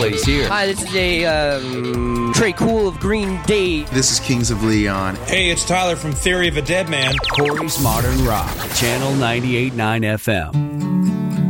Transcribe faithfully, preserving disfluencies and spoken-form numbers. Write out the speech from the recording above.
Plays here. Hi, this is a um, Trey Cool of Green Day. This is Kings of Leon. Hey, it's Tyler from Theory of a Dead Man. Corey's Modern Rock, Channel ninety-eight point nine F M.